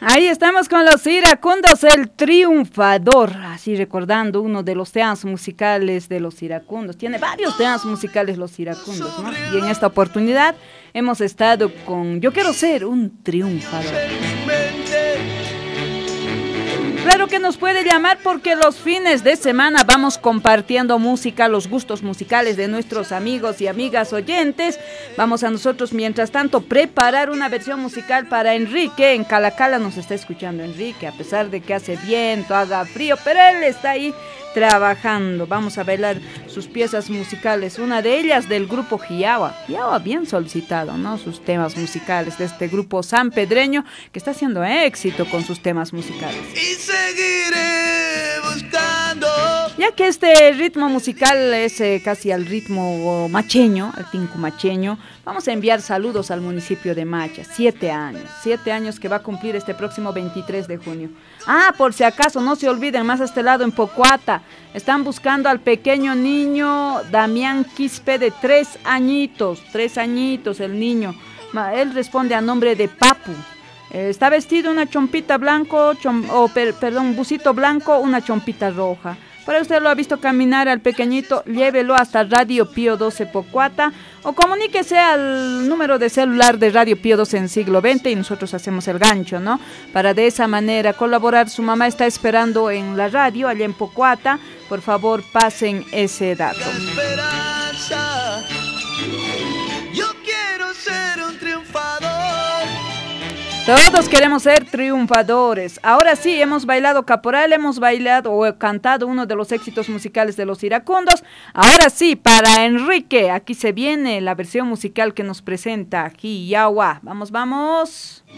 Ahí estamos con los iracundos, el triunfador, así recordando uno de los temas musicales de los iracundos. Tiene varios temas musicales los iracundos, ¿no? Y en esta oportunidad hemos estado con Yo quiero ser un triunfador. Claro que nos puede llamar porque los fines de semana vamos compartiendo música, los gustos musicales de nuestros amigos y amigas oyentes. Vamos a nosotros, mientras tanto, preparar una versión musical para Enrique. En Calacala nos está escuchando Enrique, a pesar de que hace viento, haga frío, pero él está ahí trabajando. Vamos a bailar sus piezas musicales, una de ellas del grupo Jiawa. Jiawa bien solicitado, ¿no? Sus temas musicales de este grupo sanpedreño que está haciendo éxito con sus temas musicales. Y seguiré buscando. Ya que este ritmo musical es casi al ritmo macheño, al tinku macheño, vamos a enviar saludos al municipio de Macha. 7 años que va a cumplir este próximo 23 de junio. Ah, por si acaso, no se olviden, más a este lado en Pocuata, están buscando al pequeño niño Damián Quispe de 3 añitos el niño. Él responde a nombre de Papu. Está vestido una chompita blanco, busito blanco, una chompita roja. Para usted lo ha visto caminar al pequeñito, llévelo hasta Radio Pío 12 Pocuata o comuníquese al número de celular de Radio Pío 12 en siglo XX y nosotros hacemos el gancho, ¿no? Para de esa manera colaborar. Su mamá está esperando en la radio allá en Pocuata. Por favor, pasen ese dato. Yo quiero ser un triunfador. Todos queremos ser triunfadores. Ahora sí, hemos bailado caporal, hemos bailado o cantado uno de los éxitos musicales de los iracundos. Ahora sí, para Enrique, aquí se viene la versión musical que nos presenta Jiawa. Vamos.